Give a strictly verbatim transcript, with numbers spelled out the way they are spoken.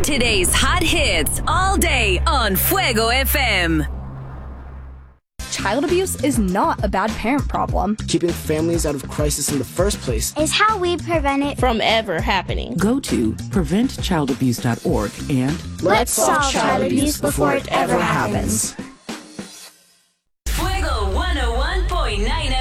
Today's hot hits all day on Fuego F M. Child abuse is not a bad parent problem. Keeping families out of crisis in the first place is how we prevent it from ever happening. Go to prevent child abuse dot org and let's solve child abuse before it ever happens. Fuego one oh one point nine